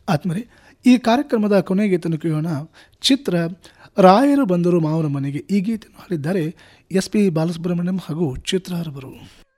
ಆತ್ಮರೇ, ಈ ಕಾರ್ಯಕ್ರಮದ ಕೊನೆ ಗೀತೆಯನ್ನು ಕೇಳೋಣ. ಚಿತ್ರ ರಾಯರು ಬಂದರು ಮಾವನ ಮನೆಗೆ. ಈ ಗೀತೆಯನ್ನು ಹಾಡಿದ್ದಾರೆ ಎಸ್ ಪಿ ಬಾಲಸುಬ್ರಹ್ಮಣ್ಯಂ ಹಾಗೂ ಚಿತ್ರರವರು.